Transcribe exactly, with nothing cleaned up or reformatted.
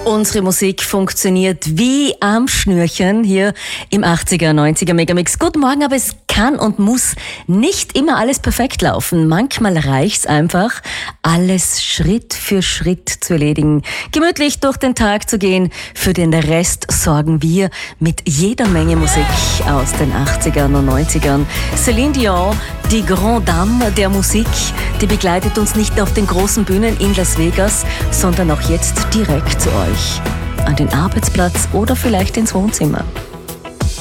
Unsere Musik funktioniert wie am Schnürchen hier im achtziger, neunziger Megamix. Guten Morgen, aber es kann und muss nicht immer alles perfekt laufen. Manchmal reicht's einfach, alles Schritt für Schritt zu erledigen. Gemütlich durch den Tag zu gehen. Für den Rest sorgen wir mit jeder Menge Musik aus den achtzigern und neunzigern. Celine Dion, die Grande Dame der Musik, die begleitet uns nicht auf den großen Bühnen in Las Vegas, sondern auch jetzt direkt zu euch. An den Arbeitsplatz oder vielleicht ins Wohnzimmer.